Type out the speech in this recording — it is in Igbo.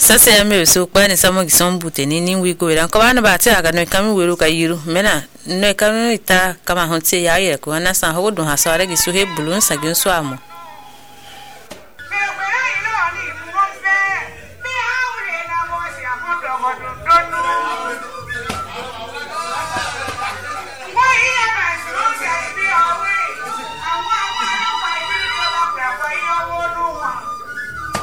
sasa ya me so kwa ni samo gisombu teni ni wigo ran ko bana ba ti aga no kami weru ka yiru mena no kami ita kama honte ya ye ko na san ho do ha so ara gisu he bulun sa gin so amo